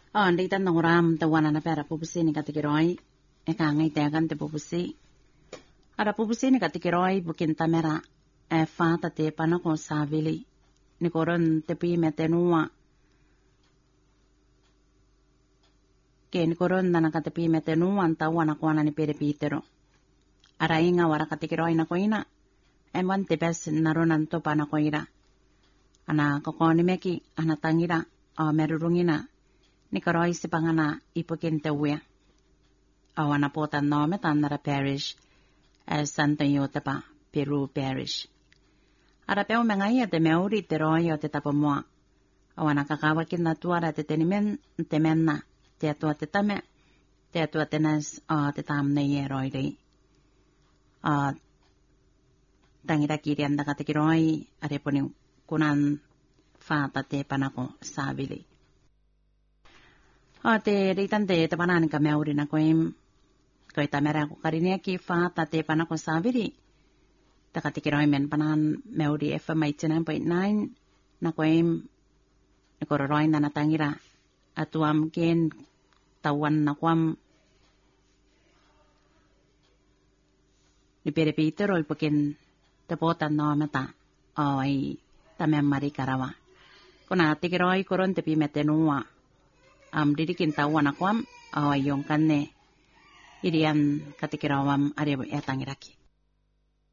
Hindi tan nanguram tawana na pera pupusi ni katikiroy. Eka ngay tegan te pupusi. Ada pupusi ni katikiroy bukin tamera. Fata te panako savili. Ni koron te pi metenua. Ke ni koron na nakatapi metenua tawana kuana ni pere pitero. Ara inga wara katikiroy na koina. Eman te bes naronan to panakoira. Ana kokoni meki ana tangira o merurungina. Ni karoi si pangana ipukin te uya. Awana pota nome tanara parish. Santo Yotepa, Peru parish. Ara peo mengai te meuri te roi o te tapamoa. Awana kakawakin na tuara te tenimen te menna. Te atua te tame. Te atua te nes o te tamne ye roi rei. Tangira kirian da katikiroi. Are poni kunan fata te panako savili. Te ritan te panan ka meuri na koim. Koi tamera ko karinia ki fata te panako savili. Ta katikiroi men panan meuri FM 89.9 na koim. Nikororoi na natangira. Atuam ken tawan na kwam. Ni pere Peter ol pukin te potan no mata. Ai tamem mari karawa. Kuna tikiroi koron te pimetenua. Didikin tawan na kwam. Ai yung kanne. Irian katikirawam ariyo etangiraki.